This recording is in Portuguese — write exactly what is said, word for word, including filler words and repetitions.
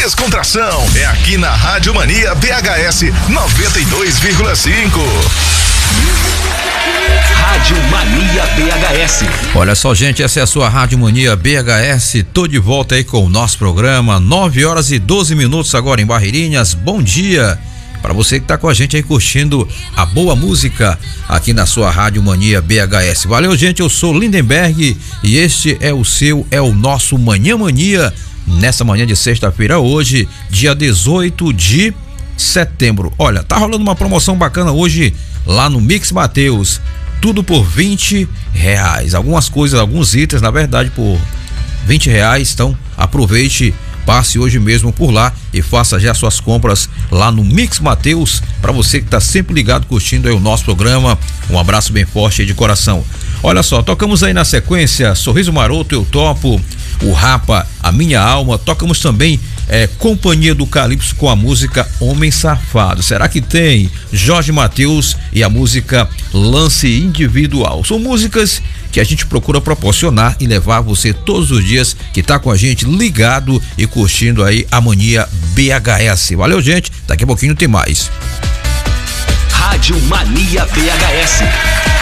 descontração é aqui na Rádio Mania B H S noventa e dois vírgula cinco. Rádio Mania B H S. Olha só, gente, essa é a sua Rádio Mania B H S. Tô de volta aí com o nosso programa. nove horas e doze minutos agora em Barreirinhas. Bom dia para você que tá com a gente aí curtindo a boa música aqui na sua Rádio Mania B H S. Valeu, gente, eu sou Lindenberg e este é o seu, é o nosso Manhã Mania, nessa manhã de sexta-feira, hoje, dia dezoito de setembro. Olha, tá rolando uma promoção bacana hoje lá no Mix Mateus, tudo por vinte reais, algumas coisas, alguns itens, na verdade, por vinte reais, então aproveite. Passe hoje mesmo por lá e faça já suas compras lá no Mix Mateus, para você que está sempre ligado, curtindo aí o nosso programa. Um abraço bem forte aí de coração. Olha só, tocamos aí na sequência Sorriso Maroto, Eu Topo, o Rapa, A Minha Alma. Tocamos também é, Companhia do Calypso com a música Homem Safado. Será que tem? Jorge Mateus e a música Lance Individual. São músicas que a gente procura proporcionar e levar a você todos os dias que tá com a gente ligado e curtindo aí a Mania B H S. Valeu, gente, daqui a pouquinho tem mais. Rádio Mania B H S.